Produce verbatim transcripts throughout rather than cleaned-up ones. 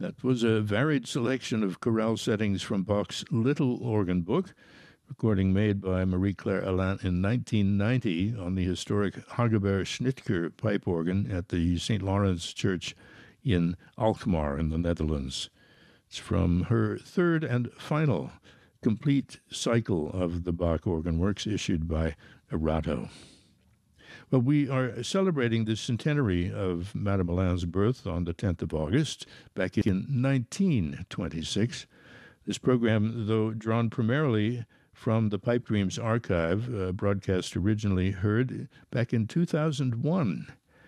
That was a varied selection of chorale settings from Bach's Little Organ Book, recording made by Marie-Claire Alain in nineteen ninety on the historic Hagebert Schnitger pipe organ at the Saint Lawrence Church in Alkmaar in the Netherlands. It's from her third and final complete cycle of the Bach organ works issued by Erato. Well, we are celebrating the centenary of Madame Alain's birth on the tenth of August, back in nineteen twenty-six. This program, though drawn primarily from the Pipe Dreams archive, uh, broadcast originally heard back in two thousand one.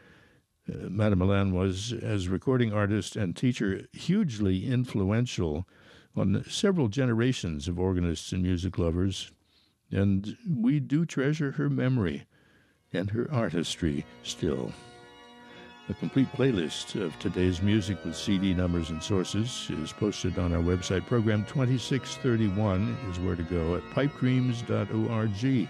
Uh, Madame Alain was, as recording artist and teacher, hugely influential on several generations of organists and music lovers, and we do treasure her memory and her artistry still. A complete playlist of today's music with C D numbers and sources is posted on our website. Program twenty-six thirty-one is where to go at pipe dreams dot org.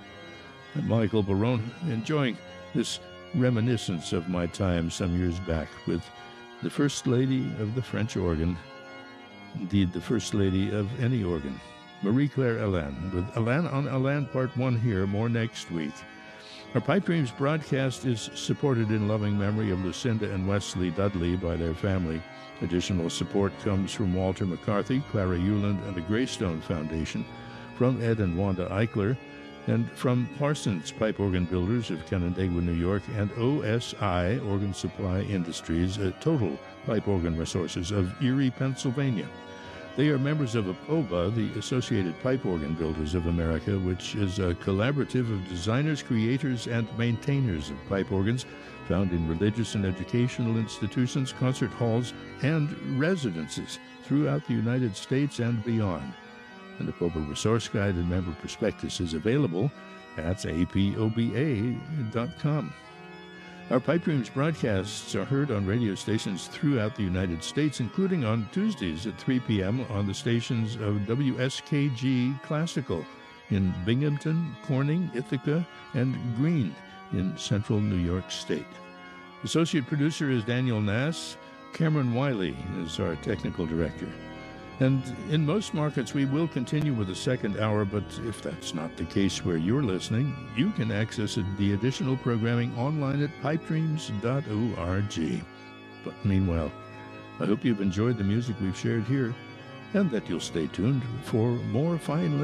I'm Michael Barone, enjoying this reminiscence of my time some years back with the First Lady of the French organ, indeed the First Lady of any organ, Marie-Claire Alain, with Alain on Alain Part one here, more next week. Our Pipe Dreams broadcast is supported in loving memory of Lucinda and Wesley Dudley by their family. Additional support comes from Walter McCarthy, Clara Euland, and the Greystone Foundation, from Ed and Wanda Eichler, and from Parsons Pipe Organ Builders of Canandaigua, New York, and O S I Organ Supply Industries, a Total Pipe Organ Resources of Erie, Pennsylvania. They are members of APOBA, the Associated Pipe Organ Builders of America, which is a collaborative of designers, creators, and maintainers of pipe organs found in religious and educational institutions, concert halls, and residences throughout the United States and beyond. An APOBA resource guide and member prospectus is available at A P O B A dot com. Our Pipe Dreams broadcasts are heard on radio stations throughout the United States, including on Tuesdays at three p.m. on the stations of W S K G Classical in Binghamton, Corning, Ithaca, and Greene in central New York State. Associate producer is Daniel Nass. Cameron Wiley is our technical director. And in most markets, we will continue with a second hour, but if that's not the case where you're listening, you can access the additional programming online at pipe dreams dot org. But meanwhile, I hope you've enjoyed the music we've shared here, and that you'll stay tuned for more fine